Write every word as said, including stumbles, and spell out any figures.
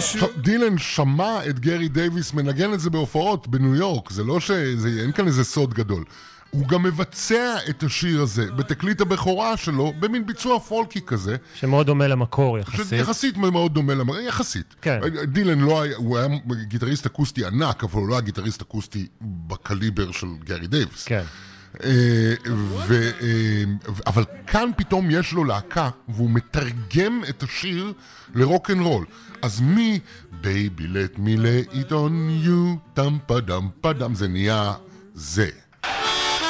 דילן שמע את גרי דייביס מנגן את זה בהופעות בניו יורק, זה לא שאין כאן איזה סוד גדול. הוא גם מבצע את השיר הזה בתקליט הבכורה שלו, במין ביצוע פולקי כזה. שמאוד דומה למקור יחסית. יחסית מאוד דומה למקור, יחסית. כן. דילן לא היה, הוא היה גיטריסט אקוסטי ענק, אבל הוא לא היה גיטריסט אקוסטי בקליבר של גרי דייביס. כן. ו, אבל כאן פתאום יש לו להקה, והוא מתרגם את השיר לרוק אנד רול. אז מי, Baby let me lay it on you, טם פדם פדם, זה נהיה זה.